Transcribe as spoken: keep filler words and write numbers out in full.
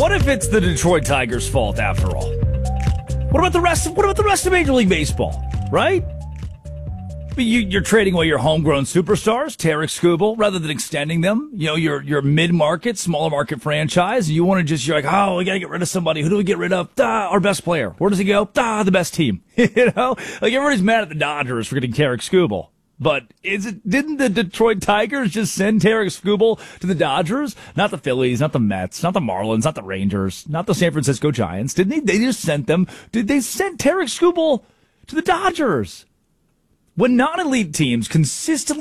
What if it's the Detroit Tigers' fault after all? What about the rest of, what about the rest of Major League Baseball, right? You, you're trading away your homegrown superstars, Tarek Skubal, rather than extending them. You know, your your mid-market, smaller market franchise. You want to just, you're like, oh, we got to get rid of somebody. Who do we get rid of? Ah, our best player. Where does he go? Ah, the best team. You know, like everybody's mad at the Dodgers for getting Tarek Skubal. But is it, didn't the Detroit Tigers just send Tarek Skubal to the Dodgers? Not the Phillies, not the Mets, not the Marlins, not the Rangers, not the San Francisco Giants. Didn't they? They just sent them. Did they send Tarek Skubal to the Dodgers? When non-elite teams consistently